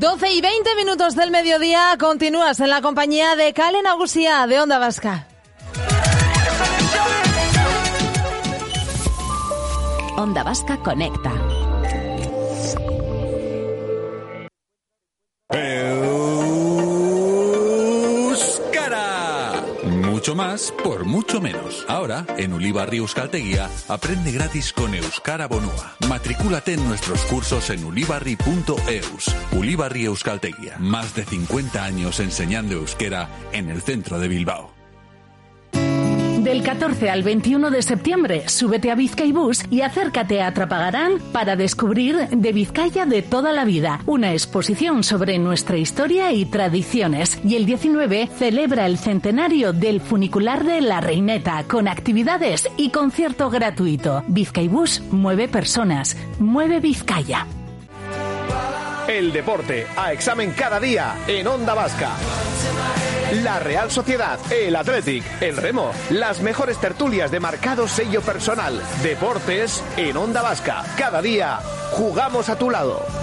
12 y 20 minutos del mediodía, continúas en la compañía de Kale Nagusia de Onda Vasca. Onda Vasca conecta. Euskara. Mucho más por mucho menos. Ahora, en Ulibarri Euskaltegia, aprende gratis con Euskara Bonua. Matricúlate en nuestros cursos en ulibarri.eus. Ulibarri Euskaltegia. Más de 50 años enseñando euskera en el centro de Bilbao. Del 14 al 21 de septiembre, súbete a Bizkaibus y acércate a Trapagarán para descubrir de Vizcaya de toda la vida, una exposición sobre nuestra historia y tradiciones. Y el 19 celebra el centenario del funicular de La Reineta, con actividades y concierto gratuito. Bizkaibus mueve personas, mueve Vizcaya. El deporte a examen cada día en Onda Vasca. La Real Sociedad, el Athletic, el Remo, las mejores tertulias de marcado sello personal. Deportes en Onda Vasca. Cada día jugamos a tu lado.